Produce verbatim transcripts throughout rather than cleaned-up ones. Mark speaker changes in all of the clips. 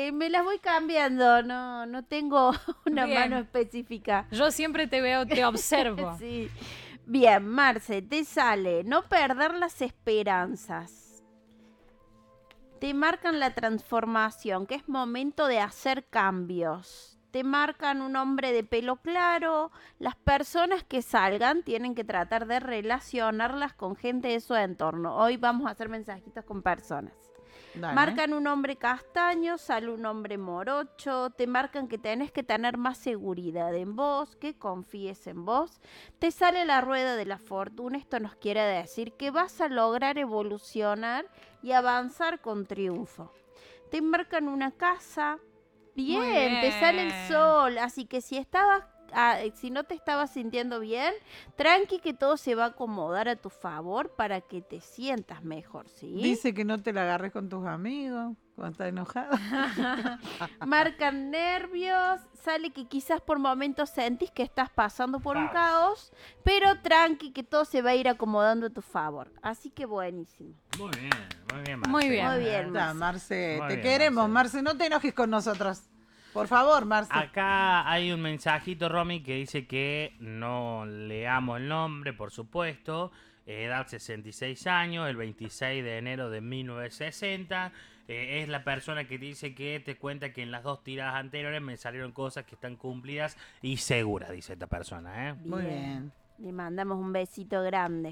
Speaker 1: Eh, me las voy cambiando, no, no tengo una
Speaker 2: Bien.
Speaker 1: mano específica.
Speaker 2: Yo siempre te veo, te observo.
Speaker 1: Sí. Bien, Marce, te sale no perder las esperanzas. Te marcan la transformación, que es momento de hacer cambios. Te marcan un hombre de pelo claro. Las personas que salgan tienen que tratar de relacionarlas con gente de su entorno. Hoy vamos a hacer mensajitos con personas.
Speaker 3: Dale.
Speaker 1: Marcan un hombre castaño, sale un hombre morocho, te marcan que tenés que tener más seguridad en vos, que confíes en vos. Te sale la rueda de la fortuna, esto nos quiere decir que vas a lograr evolucionar y avanzar con triunfo. Te marcan una casa, bien,
Speaker 2: bien.
Speaker 1: te sale el sol, así que si estabas... Ah, si no te estabas sintiendo bien, tranqui que todo se va a acomodar a tu favor para que te sientas mejor, ¿sí?
Speaker 3: Dice que no te la agarres con tus amigos cuando estás enojado.
Speaker 1: Marcan nervios, sale que quizás por momentos sentís que estás pasando por un caos, pero tranqui que todo se va a ir acomodando a tu favor. Así que buenísimo.
Speaker 4: Muy bien, muy bien, Marce.
Speaker 2: Muy bien.
Speaker 1: Muy bien,
Speaker 3: Ya,
Speaker 1: Marce.
Speaker 3: Marce,
Speaker 4: Muy
Speaker 3: te
Speaker 4: bien,
Speaker 3: queremos,
Speaker 4: Marce.
Speaker 3: Marce, no te enojes con nosotros. Por favor, Marce.
Speaker 4: Acá hay un mensajito, Romy, que dice que no leamos el nombre, por supuesto. Edad sesenta y seis años, el veintiséis de enero de mil novecientos sesenta. Eh, es la persona que dice que te cuenta que en las dos tiradas anteriores me salieron cosas que están cumplidas y seguras, dice esta persona, ¿eh?
Speaker 3: Muy bien.
Speaker 1: Le mandamos un besito grande.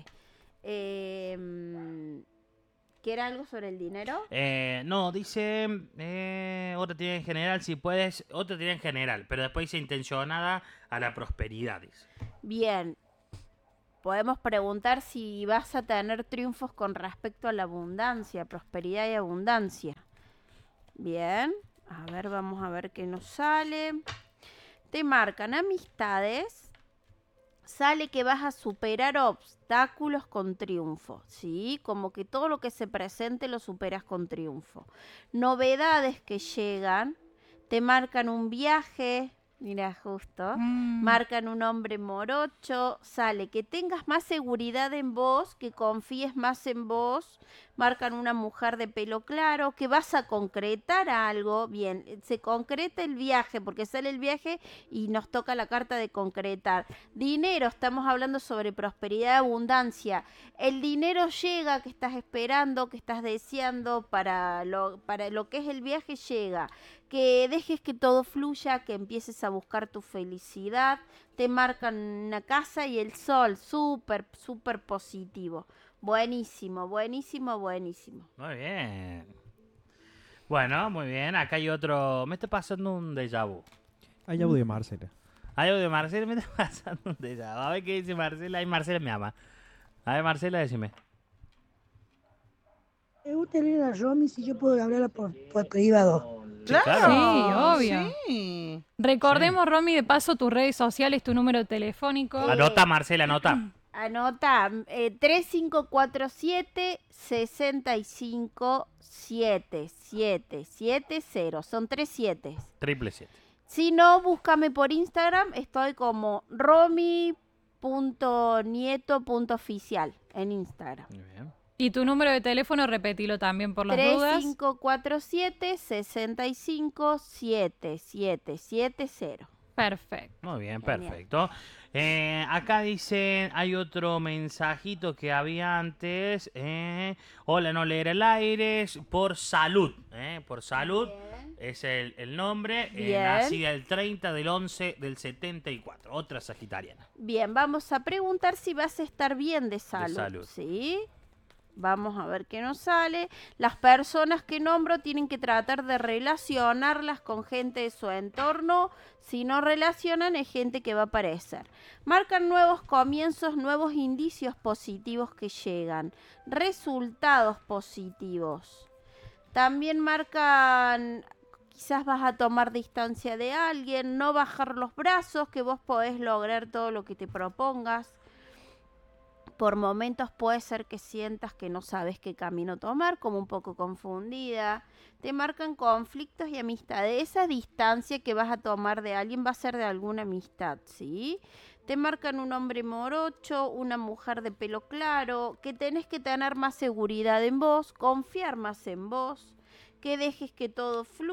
Speaker 1: Eh, ¿Quiere algo sobre el dinero?
Speaker 4: Eh, no, dice eh, otra tira en general, si puedes, otra tira en general, pero después dice intencionada a la prosperidad, dice.
Speaker 1: Bien. Podemos preguntar si vas a tener triunfos con respecto a la abundancia, prosperidad y abundancia. Bien. A ver, vamos a ver qué nos sale. Te marcan amistades. Sale que vas a superar obstáculos con triunfo, ¿sí? Como que todo lo que se presente lo superas con triunfo. Novedades que llegan, te marcan un viaje, mira justo,
Speaker 2: Mm.
Speaker 1: marcan un hombre morocho, sale que tengas más seguridad en vos, que confíes más en vos, marcan una mujer de pelo claro, que vas a concretar algo, bien, se concreta el viaje, porque sale el viaje y nos toca la carta de concretar. Dinero, estamos hablando sobre prosperidad y abundancia. El dinero llega que estás esperando, que estás deseando para lo, para lo que es el viaje, llega. Que dejes que todo fluya, que empieces a buscar tu felicidad. Te marcan una casa y el sol, súper, súper positivo. Buenísimo, buenísimo, buenísimo.
Speaker 4: Muy bien. Bueno, muy bien. Acá hay otro. Me está pasando un déjà vu.
Speaker 5: Hay audio de Marcela.
Speaker 4: Hay algo de Marcela, me está pasando un déjà vu. A ver qué dice Marcela. Ay, Marcela me ama. A ver, Marcela, decime.
Speaker 6: Pregúntale a Romy si yo puedo hablarla por, por privado.
Speaker 3: Claro.
Speaker 2: Sí, obvio.
Speaker 3: Sí.
Speaker 2: Recordemos, Romy, de paso tus redes sociales, tu número telefónico.
Speaker 4: Anota, Marcela, anota.
Speaker 1: Anota, eh, tres cinco cuatro siete, seis cinco siete siete siete cero. Son tres siete.
Speaker 4: Triple siete.
Speaker 1: Si no, búscame por Instagram. Estoy como romy punto nieto punto oficial en Instagram.
Speaker 4: Muy bien.
Speaker 2: Y tu número de teléfono, repetilo también por las
Speaker 1: tres
Speaker 2: dudas.
Speaker 1: cinco cuatro siete, seis cinco siete siete siete cero.
Speaker 2: Perfecto.
Speaker 4: Muy bien,
Speaker 1: Genial.
Speaker 4: perfecto. Eh, acá dicen, hay otro mensajito que había antes. Eh, hola, no leer el aire. es Por salud. Eh, por salud.
Speaker 1: Bien.
Speaker 4: Es el, el nombre. Eh,
Speaker 1: Bien.
Speaker 4: nacida el treinta del once del setenta y cuatro. Otra sagitariana.
Speaker 1: Bien, vamos a preguntar si vas a estar bien de salud.
Speaker 4: salud.
Speaker 1: ¿Sí? Vamos a ver qué nos sale. Las personas que nombro tienen que tratar de relacionarlas con gente de su entorno. Si no relacionan, es gente que va a aparecer. Marcan nuevos comienzos, nuevos indicios positivos que llegan. Resultados positivos. También marcan... Quizás vas a tomar distancia de alguien, no bajar los brazos, que vos podés lograr todo lo que te propongas. Por momentos puede ser que sientas que no sabes qué camino tomar, como un poco confundida. Te marcan conflictos y amistades. Esa distancia que vas a tomar de alguien va a ser de alguna amistad, ¿sí? Te marcan un hombre morocho, una mujer de pelo claro, que tenés que tener más seguridad en vos, confiar más en vos, que dejes que todo fluya.